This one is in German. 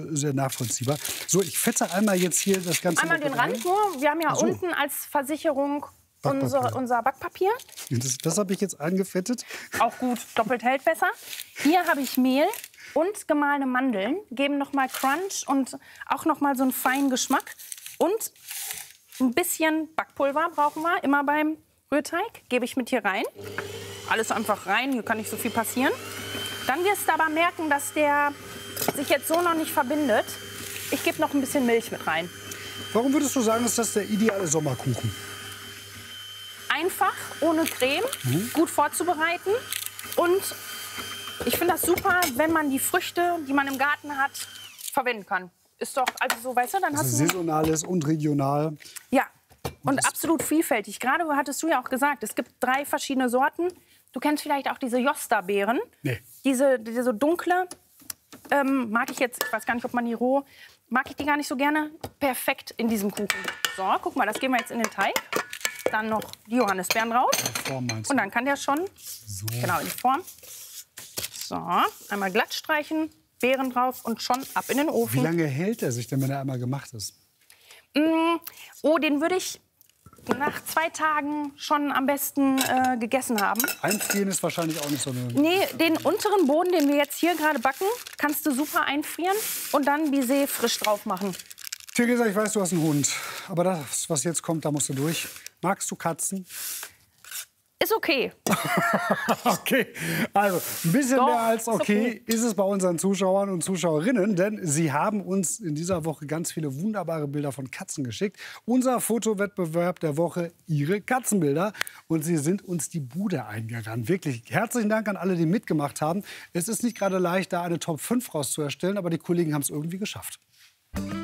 Sehr nachvollziehbar. So, ich fetze einmal jetzt hier das Ganze. Einmal den Rand nur. Wir haben ja unten als Versicherung unser Backpapier. Das habe ich jetzt angefettet. Auch gut, doppelt hält besser. Hier habe ich Mehl und gemahlene Mandeln. Geben noch mal Crunch und auch noch mal so einen feinen Geschmack. Und ein bisschen Backpulver brauchen wir, immer beim Rührteig. Gebe ich mit hier rein. Alles einfach rein, hier kann nicht so viel passieren. Dann wirst du aber merken, dass der sich jetzt so noch nicht verbindet. Ich gebe noch ein bisschen Milch mit rein. Warum würdest du sagen, ist das der ideale Sommerkuchen? Einfach, ohne Creme, gut vorzubereiten. Und ich finde das super, wenn man die Früchte, die man im Garten hat, verwenden kann. Ist doch, also so, weißt du, dann hast du... Saisonales und regional. Ja, und absolut vielfältig. Gerade hattest du ja auch gesagt, es gibt 3 verschiedene Sorten. Du kennst vielleicht auch diese Josta-Beeren. Nee. Diese dunkle, mag ich jetzt, ich weiß gar nicht, ob man die roh, mag ich die gar nicht so gerne. Perfekt in diesem Kuchen. So, guck mal, das geben wir jetzt in den Teig. Dann noch die Johannisbeeren drauf. Und dann kann der schon, genau, in die Form. So, einmal glatt streichen, Beeren drauf und schon ab in den Ofen. Wie lange hält er sich denn, wenn er einmal gemacht ist? Oh, den würde ich nach 2 Tagen schon am besten gegessen haben. Einfrieren ist wahrscheinlich auch nicht so eine... Nee, den unteren Boden, den wir jetzt hier gerade backen, kannst du super einfrieren und dann Baiser frisch drauf machen. Theresa, ich weiß, du hast einen Hund. Aber das, was jetzt kommt, da musst du durch. Magst du Katzen? Ist okay. Okay, also ein bisschen Doch, mehr als okay ist ist es bei unseren Zuschauern und Zuschauerinnen, denn sie haben uns in dieser Woche ganz viele wunderbare Bilder von Katzen geschickt. Unser Fotowettbewerb der Woche, ihre Katzenbilder. Und sie sind uns die Bude eingerannt. Wirklich herzlichen Dank an alle, die mitgemacht haben. Es ist nicht gerade leicht, da eine Top 5 rauszuerstellen, aber die Kollegen haben es irgendwie geschafft.